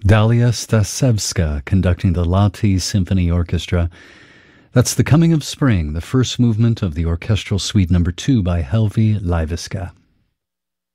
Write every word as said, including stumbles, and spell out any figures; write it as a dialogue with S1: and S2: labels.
S1: Dalia Stasevska conducting the Lahti Symphony Orchestra. That's The Coming of Spring, the first movement of the Orchestral Suite number two by Helvi Leiviska.